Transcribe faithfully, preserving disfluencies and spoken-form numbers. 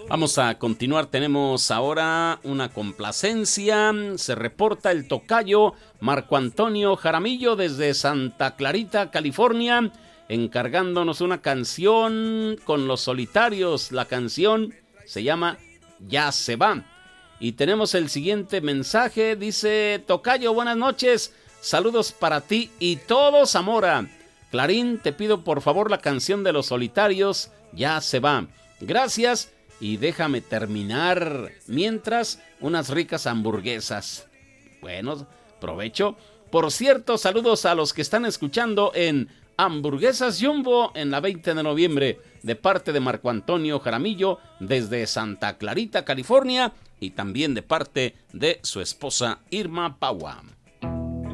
Vamos a continuar, tenemos ahora una complacencia. Se reporta el tocayo Marco Antonio Jaramillo desde Santa Clarita, California, encargándonos una canción con Los Solitarios. La canción se llama Ya se va. Y tenemos el siguiente mensaje, dice: tocayo, buenas noches, saludos para ti y todo Zamora. Clarín, te pido por favor la canción de Los Solitarios, Ya se va. Gracias. Y déjame terminar mientras unas ricas hamburguesas. Bueno, provecho. Por cierto, saludos a los que están escuchando en Hamburguesas Jumbo en la veinte de noviembre, de parte de Marco Antonio Jaramillo desde Santa Clarita, California, y también de parte de su esposa Irma Paua.